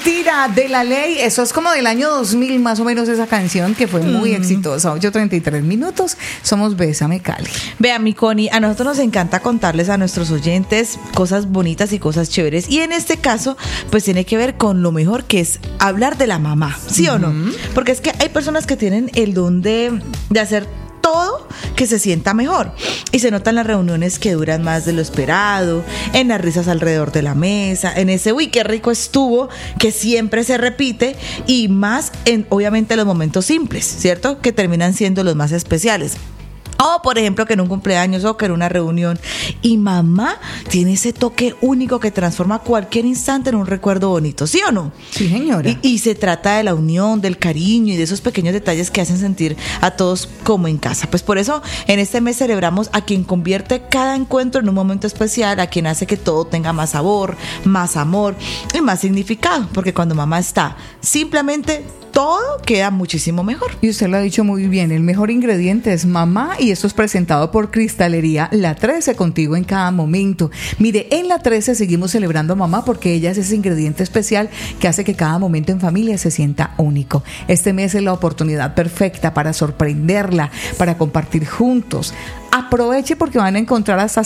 Mentira de la ley, eso es como del año 2000 más o menos esa canción que fue muy exitosa. 8:33 minutos, somos Bésame Cali. Vea, mi Connie, a nosotros nos encanta contarles a nuestros oyentes cosas bonitas y cosas chéveres, y en este caso pues tiene que ver con lo mejor, que es hablar de la mamá, ¿sí o no? Porque es que hay personas que tienen el don de hacer todo que se sienta mejor, y se notan las reuniones que duran más de lo esperado, en las risas alrededor de la mesa, en ese uy, qué rico estuvo, que siempre se repite, y más en obviamente los momentos simples, ¿cierto? Que terminan siendo los más especiales. O, por ejemplo, que en un cumpleaños o que en una reunión. Y mamá tiene ese toque único que transforma cualquier instante en un recuerdo bonito, ¿sí o no? Sí, señora. Y se trata de la unión, del cariño y de esos pequeños detalles que hacen sentir a todos como en casa. Pues por eso en este mes celebramos a quien convierte cada encuentro en un momento especial, a quien hace que todo tenga más sabor, más amor y más significado. Porque cuando mamá está, simplemente todo queda muchísimo mejor. Y usted lo ha dicho muy bien, el mejor ingrediente es mamá, y esto es presentado por Cristalería La 13, contigo en cada momento. Mire, en La 13 seguimos celebrando a mamá porque ella es ese ingrediente especial que hace que cada momento en familia se sienta único. Este mes es la oportunidad perfecta para sorprenderla, para compartir juntos. Aproveche porque van a encontrar hasta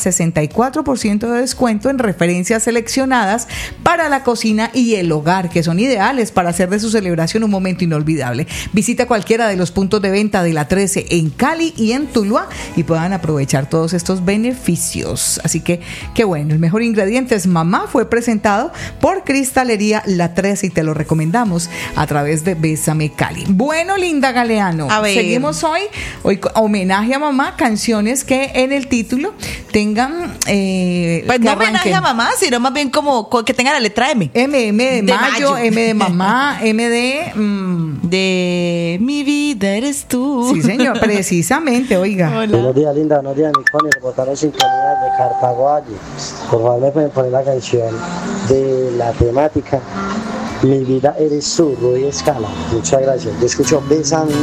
64% de descuento en referencias seleccionadas para la cocina y el hogar, que son ideales para hacer de su celebración un momento inolvidable. Visita cualquiera de los puntos de venta de La 13 en Cali y en Tuluá y puedan aprovechar todos estos beneficios. Así que, qué bueno, el mejor ingrediente es mamá, fue presentado por Cristalería La 13 y te lo recomendamos a través de Bésame Cali. Bueno, Linda Galeano, a ver, seguimos hoy homenaje a mamá, canciones que en el título tengan pues no homenaje a mamá, sino más bien como que tenga la letra M. M de mayo, M de mamá, M de mi vida eres tú. Sí, señor, precisamente, oiga. Hola. Buenos días, Linda, buenos días, mi Connie, reportando sintonía de Cartago Valle. Por favor, me pueden poner la canción de la temática Mi vida eres tú, Rudy Escala. Muchas gracias. Yo escucho Bésame